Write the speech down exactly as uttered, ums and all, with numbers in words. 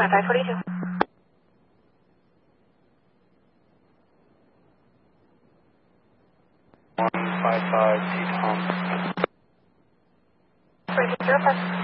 five five forty-two. one five five, T Tom. forty-two zero five.